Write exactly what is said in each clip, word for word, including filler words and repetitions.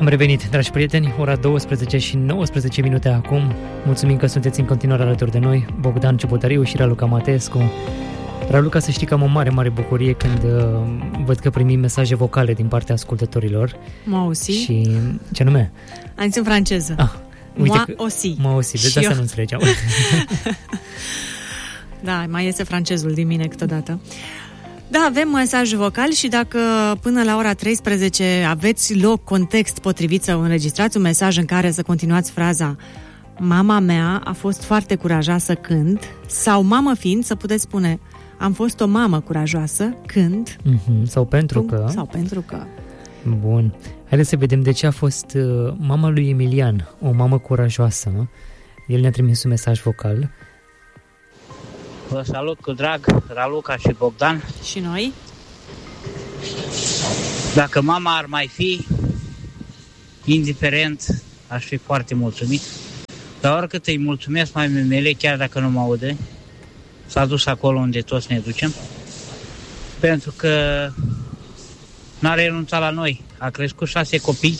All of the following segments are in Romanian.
Am revenit, dragi prieteni, ora douăsprezece și nouăsprezece minute acum. Mulțumim că sunteți în continuare alături de noi, Bogdan Ciupotariu și Raluca Matescu. Raluca, să știi că am o mare, mare bucurie când uh, văd că primim mesaje vocale din partea ascultătorilor. Mă auzi? Și ce nume? Am zis în franceză. Ah, uite Mă că, auzi. Mă auzi, vezi, asta nu înțelegeam. Da, mai iese francezul din mine câteodată. Da, avem mesaj vocal și dacă până la ora treisprezece aveți loc, context potrivit să înregistrați un mesaj în care să continuați fraza mama mea a fost foarte curajoasă când, sau mamă fiind, să puteți spune am fost o mamă curajoasă când, mm-hmm. sau pentru cum, că sau pentru că. Bun, haideți să vedem de ce a fost uh, mama lui Emilian o mamă curajoasă. El ne-a trimis un mesaj vocal. Vă salut cu drag, Raluca și Bogdan. Și noi? Dacă mama ar mai fi, indiferent, aș fi foarte mulțumit. Dar oricât îi mulțumesc mamei mele, chiar dacă nu mă aude, s-a dus acolo unde toți ne ducem, pentru că n-a renunțat la noi. A crescut șase copii,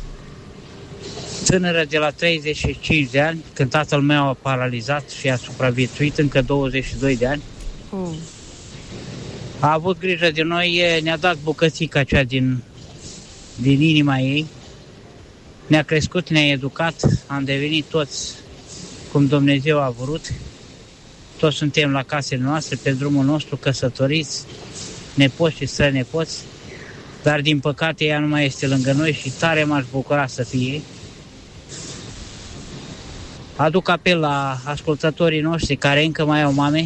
tânără de la treizeci și cinci de ani, când tatăl meu a paralizat și a supraviețuit, încă douăzeci și doi de ani. Oh. A avut grijă de noi, ne-a dat bucățica cea din, din inima ei, ne-a crescut, ne-a educat, am devenit toți cum Dumnezeu a vrut, toți suntem la casele noastre, pe drumul nostru, căsătoriți, nepoți și strănepoți, dar din păcate ea nu mai este lângă noi și tare m-aș bucura să fie. Aduc apel la ascultătorii noștri care încă mai au mame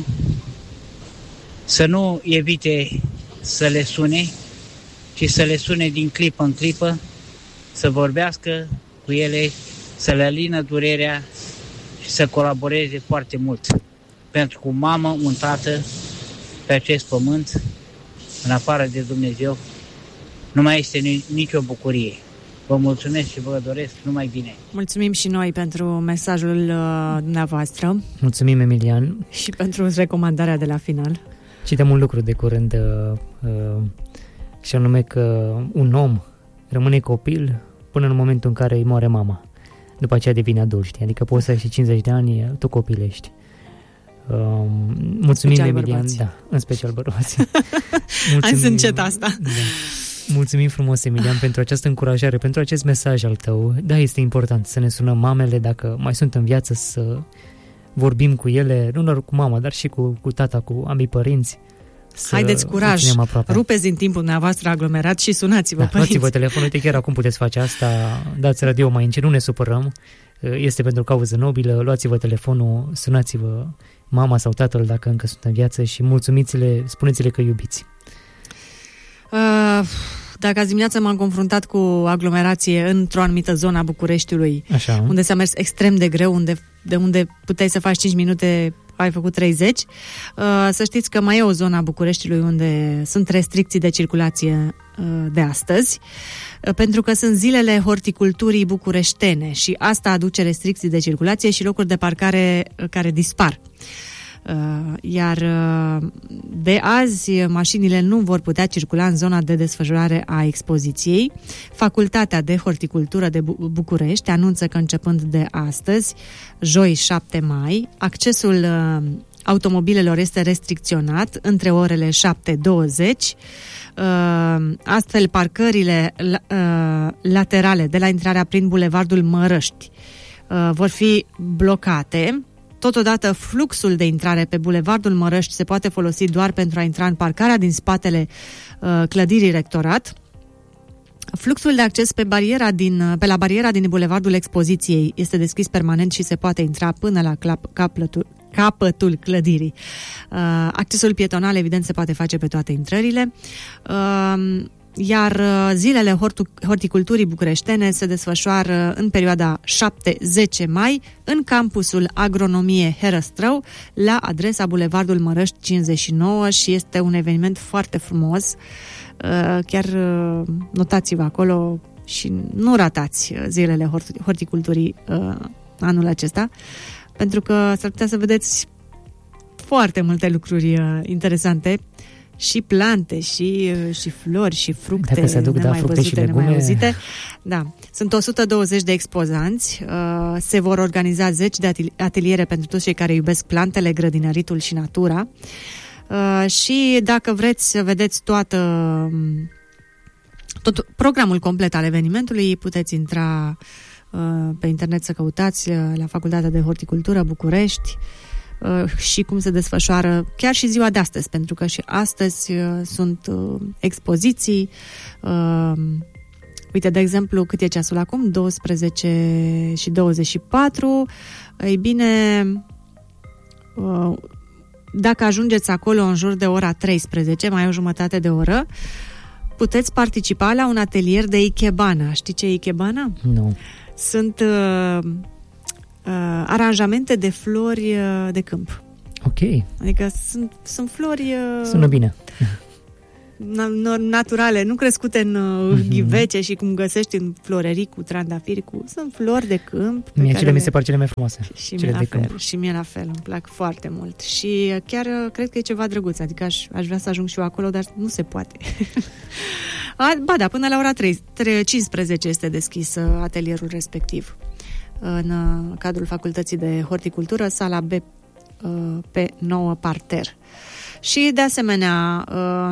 să nu evite să le sune, ci să le sune din clipă în clipă, să vorbească cu ele, să le alină durerea și să colaboreze foarte mult. Pentru că o mamă, un tată pe acest pământ, în afară de Dumnezeu, nu mai este nicio bucurie. Vă mulțumesc și vă doresc numai bine. Mulțumim și noi pentru mesajul uh, dumneavoastră. Mulțumim, Emilian. Și pentru recomandarea de la final. Citem un lucru de curând, uh, uh, și anume că un om rămâne copil până în momentul în care îi moare mama. După aceea devine adult, știi? Adică poți să ai și cincizeci de ani, tu copilești. Uh, mulțumim, special Emilian. Bărbați. Da, în special bărbați. Hai să încet asta. Da. Mulțumim frumos, Emilian, pentru această încurajare, pentru acest mesaj al tău. Da, este important să ne sunăm mamele, dacă mai sunt în viață, să vorbim cu ele, nu doar cu mama, dar și cu, cu tata, cu ambii părinți. Haideți curaj, rupeți din timpul dumneavoastră aglomerat și sunați-vă, da, părinți. Luați-vă telefonul, uite, chiar acum puteți face asta, dați radio mai încet, nu ne supărăm, este pentru cauză nobilă, luați-vă telefonul, sunați-vă mama sau tatăl dacă încă sunt în viață și mulțumiți-le, spuneți-le că iubiți. Uh, dacă azi dimineață m-am confruntat cu aglomerație într-o anumită zonă a Bucureștiului, așa, unde s-a mers extrem de greu, unde, de unde puteai să faci cinci minute, ai făcut treizeci, uh, să știți că mai e o zonă a Bucureștiului unde sunt restricții de circulație uh, de astăzi, uh, pentru că sunt zilele horticulturii bucureștene și asta aduce restricții de circulație și locuri de parcare uh, care dispar. Iar de azi mașinile nu vor putea circula în zona de desfășurare a expoziției. Facultatea de Horticultură de București anunță că începând de astăzi, joi șapte mai, accesul automobilelor este restricționat între orele șapte douăzeci. Astfel, parcările laterale de la intrarea prin bulevardul Mărăști vor fi blocate. Totodată, fluxul de intrare pe bulevardul Mărăști se poate folosi doar pentru a intra în parcarea din spatele uh, clădirii Rectorat. Fluxul de acces pe, bariera din, pe la bariera din bulevardul Expoziției este deschis permanent și se poate intra până la clap, capătul, capătul clădirii. Uh, accesul pietonal, evident, se poate face pe toate intrările. Uh, Iar zilele horticulturii bucureștene se desfășoară în perioada șapte zece mai în campusul Agronomie Herăstrău, la adresa Bulevardul Mărăști cincizeci și nouă și este un eveniment foarte frumos. Chiar notați-vă acolo și nu ratați zilele horticulturii anul acesta, pentru că s-ar putea să vedeți foarte multe lucruri interesante și plante, și, și flori, și fructe. Dacă se aduc, da, fructe și legume. Da. Sunt o sută douăzeci de expozanți. Uh, se vor organiza zeci de ateliere pentru toți cei care iubesc plantele, grădinăritul și natura. Uh, și dacă vreți să vedeți toată, tot programul complet al evenimentului, puteți intra uh, pe internet să căutați uh, la Facultatea de Horticultură București uh, și cum se desfășoară chiar și ziua de astăzi, pentru că și astăzi uh, sunt uh, expoziții. Uh, uite, de exemplu, cât e ceasul acum? douăsprezece și douăzeci și patru. Ei bine, uh, dacă ajungeți acolo în jur de ora treisprezece, mai o jumătate de oră, puteți participa la un atelier de ikebana. Știi ce e ikebana? Nu. Sunt uh, uh, aranjamente de flori uh, de câmp. Ok. Adică sunt, sunt flori... Uh, Sună bine. naturale, nu crescute în uh, mm-hmm. ghivece și cum găsești în florării cu trandafiri, cu... sunt flori de câmp. Mie cele mi se par cele mai frumoase. Și mie, la fel, și mie la fel, îmi plac foarte mult. Și chiar cred că e ceva drăguț, adică aș, aș vrea să ajung și eu acolo, dar nu se poate. Ba da, până la ora cincisprezece este deschis atelierul respectiv în cadrul Facultății de Horticultură, sala B pe nouă parter. Și de asemenea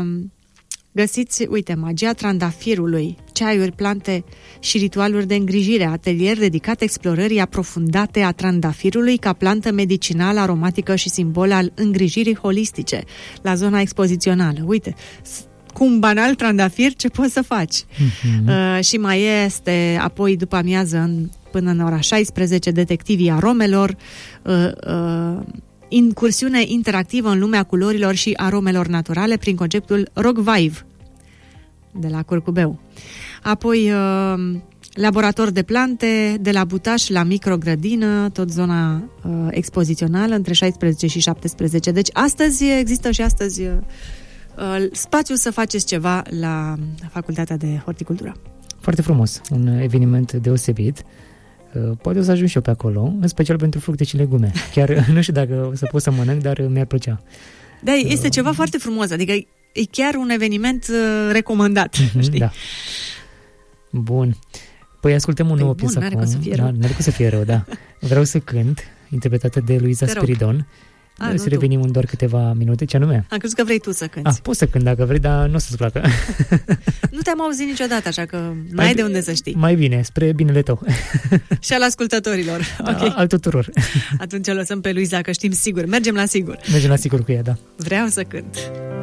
găsiți, uite, magia trandafirului, ceaiuri, plante și ritualuri de îngrijire, atelier dedicat explorării aprofundate a trandafirului ca plantă medicinală, aromatică și simbol al îngrijirii holistice la zona expozițională. Uite, cu un banal trandafir ce poți să faci? Mm-hmm. Uh, și mai este apoi după amiază în, până în ora șaisprezece detectivii aromelor, uh, uh, incursiune interactivă în lumea culorilor și aromelor naturale prin conceptul Rogvaiv de la Curcubeu. Apoi uh, laborator de plante de la butaș la microgrădină, tot zona uh, expozițională între șaisprezece și șaptesprezece. Deci astăzi există și astăzi uh, spațiu să faceți ceva la Facultatea de Horticultură. Foarte frumos, un eveniment deosebit. Poate o să ajung și eu pe acolo, în special pentru fructe și legume. Chiar nu știu dacă o să pot să mănânc, dar mi-ar plăcea. Da, este ceva foarte frumos, adică e chiar un eveniment recomandat, știi? Da. Bun. Păi ascultăm o nouă piesă acum. N-are cum să fie rău, da. Vreau să cânt, interpretată de Luiza Spiridon. A, să revenim tu. În doar câteva minute. Ce anume? Am crezut că vrei tu să cânti. Ah, poți să cânt dacă vrei, dar nu o să-ți placă. Nu te-am auzit niciodată, așa că n-ai mai de unde să știi. Mai bine, spre binele tău. Și al ascultătorilor. Okay. Al tuturor. Atunci o lăsăm pe Luiza, că știm sigur. Mergem la sigur. Mergem la sigur cu ea, da. Vreau să cânt.